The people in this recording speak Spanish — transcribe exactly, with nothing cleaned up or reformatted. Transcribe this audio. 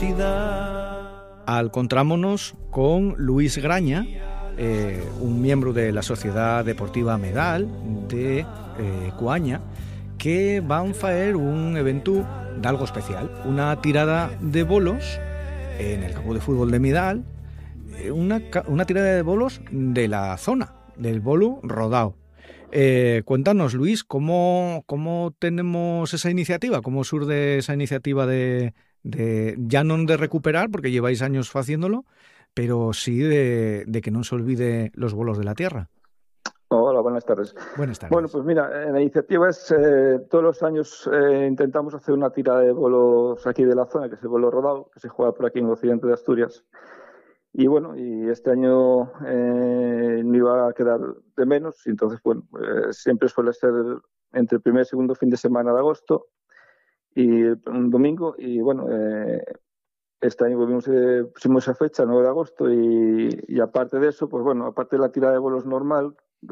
Encontrámonos con Luis Graña, eh, un miembro de la Sociedad Deportiva Medal de eh, Coaña, que van a faer un evento de algo especial, una tirada de bolos en el campo de fútbol de Medal, una, una tirada de bolos de la zona, del bolo rodado. Eh, cuéntanos, Luis, ¿cómo, cómo tenemos esa iniciativa? ¿Cómo surge esa iniciativa de, de ya no de recuperar, porque lleváis años haciéndolo, pero sí de, de que no se olvide los bolos de la tierra? Hola, buenas tardes. Buenas tardes. Bueno, pues mira, la iniciativa es, eh, todos los años eh, intentamos hacer una tirada de bolos aquí de la zona, que es el bolo rodado, que se juega por aquí en el occidente de Asturias. Y bueno, y este año eh, no iba a quedar de menos, y entonces, bueno, eh, siempre suele ser entre el primer y segundo fin de semana de agosto, y un domingo, y bueno, eh, este año volvimos, eh, pusimos esa fecha, nueve de agosto, y, y aparte de eso, pues bueno, aparte de la tirada de bolos normal,